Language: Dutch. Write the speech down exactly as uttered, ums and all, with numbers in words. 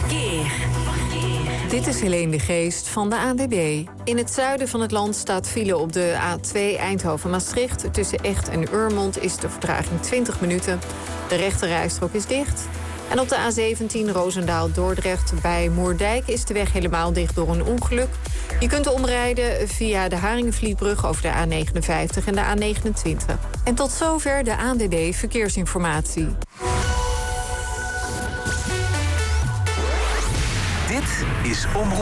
Verkeer. Dit is Helene de Geest van de A N W B. In het zuiden van het land staat file op de A twee Eindhoven-Maastricht. Tussen Echt en Urmond is de vertraging twintig minuten. De rechterrijstrook is dicht. En op de A zeventien Roosendaal-Dordrecht bij Moerdijk is de weg helemaal dicht door een ongeluk. Je kunt omrijden via de Haringvlietbrug over de A negenenvijftig en de A negenentwintig. En tot zover de A N W B Verkeersinformatie. Dit is Omroep